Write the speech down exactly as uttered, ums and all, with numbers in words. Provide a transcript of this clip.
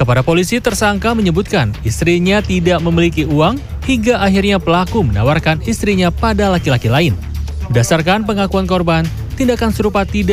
Kepada polisi, tersangka menyebutkan istrinya tidak memiliki uang hingga akhirnya pelaku menawarkan istrinya pada laki-laki lain. Berdasarkan pengakuan korban, tindakan serupa tidak